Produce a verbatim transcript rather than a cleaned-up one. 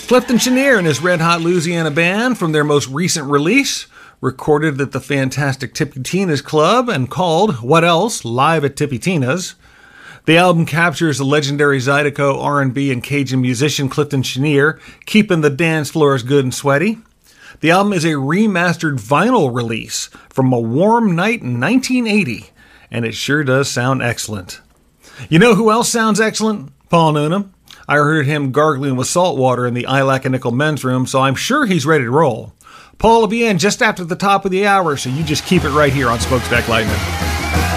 Clifton Chenier and his Red Hot Louisiana Band from their most recent release, recorded at the fantastic Tippy Tina's Club and called What Else? Live at Tippy Tina's. The album captures the legendary Zydeco, R and B, and Cajun musician Clifton Chenier, keeping the dance floors good and sweaty. The album is a remastered vinyl release from a warm night in nineteen eighty, and it sure does sound excellent. You know who else sounds excellent? Paul Noonan. I heard him gargling with salt water in the Ilac and Nickel men's room, so I'm sure he's ready to roll. Paul will be in just after the top of the hour, so you just keep it right here on Smokestack Lightning.